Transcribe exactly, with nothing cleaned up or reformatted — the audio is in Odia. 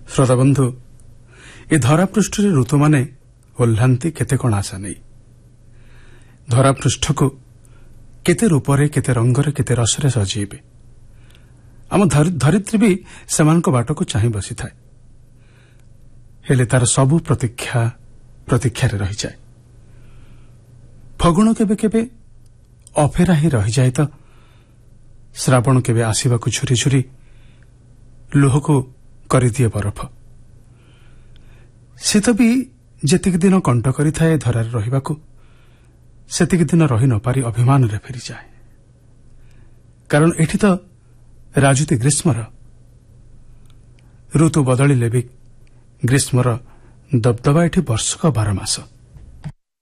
ଶ୍ରୋତାବନ୍ଧୁ, ଏ ଧରାପୃଷ୍ଠରେ ଋତୁମାନେ ଓହ୍ଲାନ୍ତି କେତେ କଣ ଆଶା ନେଇ। ଧରାପୃଷ୍ଠକୁ କେତେ ରୂପରେ, କେତେ ରଙ୍ଗରେ, କେତେ ରସରେ ସଜେଇବେ। ଆମ ଧରିତ୍ରୀ ବି ସେମାନଙ୍କ ବାଟକୁ ଚାହିଁ ବସିଥାଏ। ହେଲେ ତାର ସବୁ ପ୍ରତୀକ୍ଷା ପ୍ରତୀକ୍ଷାରେ ରହିଯାଏ। ଫଗୁଣ କେବେ କେବେ ଅଫେରା ହିଁ ରହିଯାଏ ତ ଶ୍ରାବଣ କେବେ ଆସିବାକୁ ଝୁରି ଝୁରି ଲୁହକୁ କରିଦିଏ ବରଫ। ଶୀତ ବି ଯେତିକି ଦିନ କଣ୍ଟ କରିଥାଏ ଧରାରେ ରହିବାକୁ, ସେତିକି ଦିନ ରହି ନପାରି ଅଭିମାନରେ ଫେରିଯାଏ। କାରଣ ଏଠି ତ ରାଜୁତି ଗ୍ରୀଷ୍ମର। ଋତୁ ବଦଳିଲେ ବି ଗ୍ରୀଷ୍ମର ଦବଦବା ଏଠି ବର୍ଷକ ବାର ମାସ।